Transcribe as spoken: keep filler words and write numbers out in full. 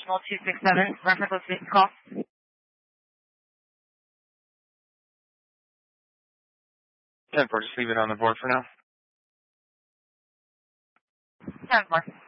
Decimal two six seven, reference location call. ten four, just leave it on the board for now. ten four.